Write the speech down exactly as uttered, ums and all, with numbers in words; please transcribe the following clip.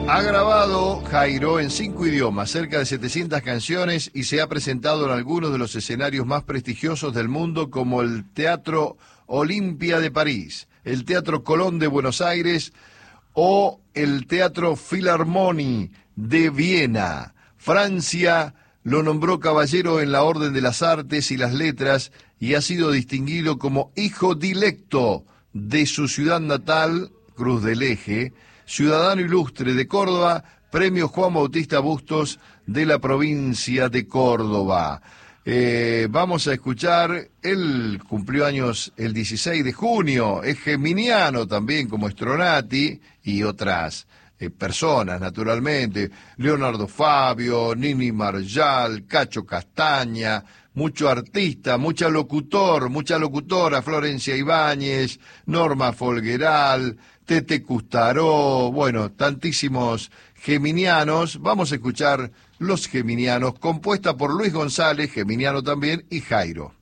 Ha grabado Jairo en cinco idiomas, cerca de setecientas canciones, y se ha presentado en algunos de los escenarios más prestigiosos del mundo, como el Teatro Olimpia de París, el Teatro Colón de Buenos Aires o el Teatro Philharmonie de Viena. Francia lo nombró caballero en la Orden de las Artes y las Letras y ha sido distinguido como hijo dilecto de su ciudad natal, Cruz del Eje, ciudadano ilustre de Córdoba, premio Juan Bautista Bustos de la provincia de Córdoba. Eh, vamos a escuchar, él cumplió años el dieciséis de junio, es geminiano también como Stronati y otras eh, personas, naturalmente, Leonardo Fabio, Nini Marjal, Cacho Castaña, mucho artista, mucha locutor, mucha locutora, Florencia Ibáñez, Norma Folgueral, Tete Custaró, bueno, tantísimos geminianos. Vamos a escuchar Los Geminianos, compuesta por Luis González, geminiano también, y Jairo.